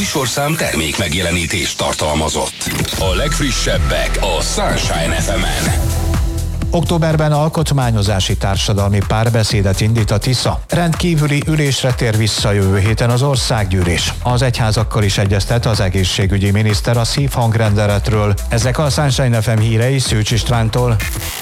műsorszám termék megjelenítést tartalmazott. A legfrissebbek a Sunshine FM-en. Októberben alkotmányozási társadalmi párbeszédet indít a Tisza. Rendkívüli ülésre tér vissza jövő héten az országgyűlés. Az egyházakkal is egyeztet az egészségügyi miniszter a szívhangrendeletről. Ezek a Sunshine FM hírei Szűcs Istvántól.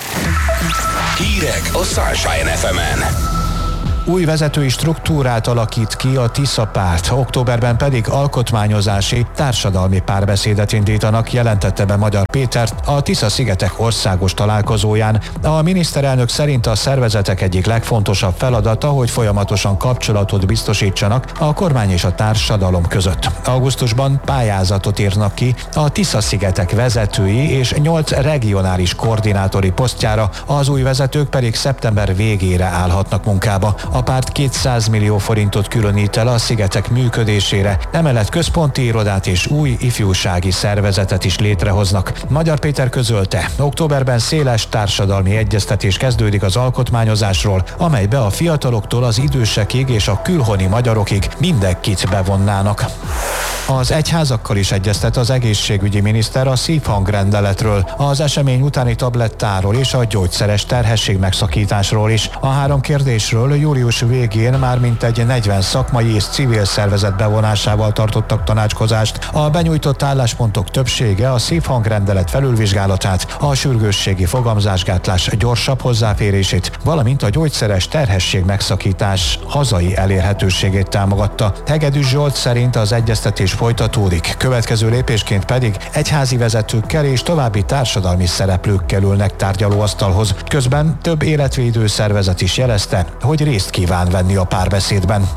Hírek a Sunshine FM-en. Új vezetői struktúrát alakít ki a Tisza párt, októberben pedig alkotmányozási társadalmi párbeszédet indítanak, jelentette be Magyar Péter a Tisza-szigetek országos találkozóján. A miniszterelnök szerint a szervezetek egyik legfontosabb feladata, hogy folyamatosan kapcsolatot biztosítsanak a kormány és a társadalom között. Augusztusban pályázatot írnak ki a Tisza-szigetek vezetői és 8 regionális koordinátori posztjára, az új vezetők pedig szeptember végére állhatnak munkába. A párt 200 millió forintot különít el a szigetek működésére, emellett központi irodát és új ifjúsági szervezetet is létrehoznak. Magyar Péter közölte, októberben széles társadalmi egyeztetés kezdődik az alkotmányozásról, amelybe a fiataloktól az idősekig és a külhoni magyarokig mindenkit bevonnának. Az egyházakkal is egyeztet az egészségügyi miniszter a szívhangrendeletről, az esemény utáni tablettáról és a gyógyszeres terhesség megszakításról is. A 3 kérdésről július végén már mintegy 40 szakmai és civil szervezet bevonásával tartottak tanácskozást. A benyújtott álláspontok többsége a szívhangrendelet felülvizsgálatát, a sürgősségi fogamzásgátlás gyorsabb hozzáférését, valamint a gyógyszeres terhesség megszakítás hazai elérhetőségét támogatta. Hegedűs Zsolt szerint az egyeztetés folytatódik, következő lépésként pedig egyházi vezetőkkel és további társadalmi szereplőkkel ülnek tárgyalóasztalhoz. Közben több életvédő szervezet is jelezte, hogy részt kíván venni a párbeszédben.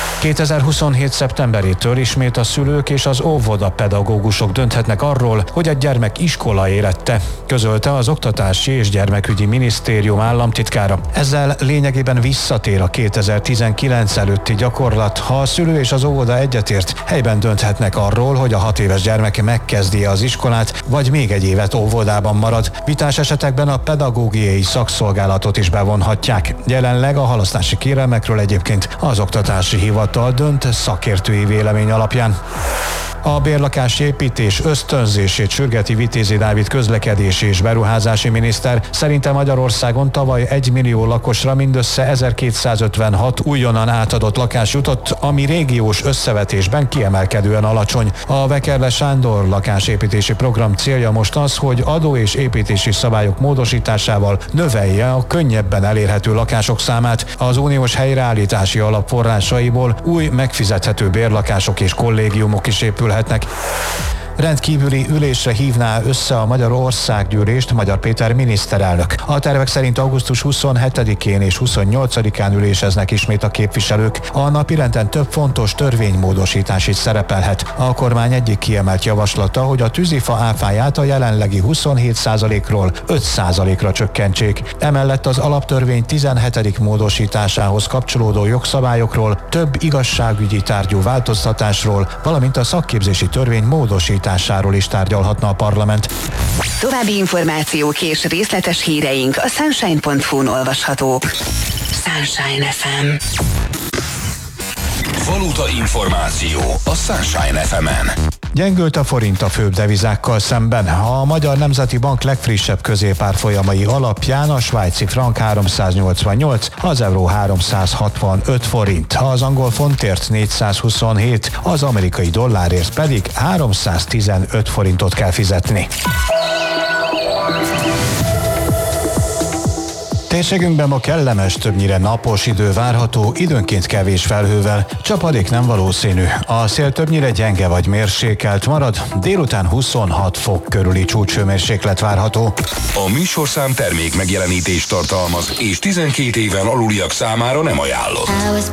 2027. szeptemberétől ismét a szülők és az óvodapedagógusok dönthetnek arról, hogy a gyermek iskola érette, közölte az Oktatási és Gyermekügyi Minisztérium államtitkára. Ezzel lényegében visszatér a 2019 előtti gyakorlat, ha a szülő és az óvoda egyetért, helyben dönthetnek arról, hogy a 6 éves gyermeke megkezdi az iskolát, vagy még egy évet óvodában marad. Vitás esetekben a pedagógiai szakszolgálatot is bevonhatják. Jelenleg a halasztási kérelmekről egyébként az Oktatási Hivatal dönt szakértői vélemény alapján. A bérlakási építés ösztönzését sürgeti Vitézi Dávid közlekedési és beruházási miniszter. Szerinte Magyarországon tavaly 1 millió lakosra mindössze 1256 újonnan átadott lakás jutott, ami régiós összevetésben kiemelkedően alacsony. A Vekerle Sándor lakásépítési program célja most az, hogy adó és építési szabályok módosításával növelje a könnyebben elérhető lakások számát. Az uniós helyreállítási alap forrásaiból új megfizethető bérlakások és kollégiumok is épülhetnek. Rendkívüli ülésre hívná össze a Magyar Országgyűlést Magyar Péter miniszterelnök. A tervek szerint augusztus 27-én és 28-án üléseznek ismét a képviselők. A napirenden több fontos törvénymódosítás is szerepelhet. A kormány egyik kiemelt javaslata, hogy a tűzifa áfáját a jelenlegi 27%-ról 5%-ra csökkentsék. Emellett az alaptörvény 17. módosításához kapcsolódó jogszabályokról, több igazságügyi tárgyú változtatásról, valamint a szakképzési törvény módosításáról is tárgyalhatna a parlament. További információk és részletes híreink a sunshine.hu-n olvashatók. Sunshine FM. Valuta információ a Sunshine FM-en. Gyengült a forint a főbb devizákkal szemben. A Magyar Nemzeti Bank legfrissebb középárfolyamai alapján a svájci frank 388, az euró 365 forint, az angol fontért 427, az amerikai dollárért pedig 315 forintot kell fizetni. Térségünkben ma kellemes, többnyire napos idő várható, időnként kevés felhővel, csapadék nem valószínű. A szél többnyire gyenge vagy mérsékelt marad, délután 26 fok körüli csúcshőmérséklet várható. A műsorszám termék megjelenítést tartalmaz, és 12 éven aluliak számára nem ajánlott.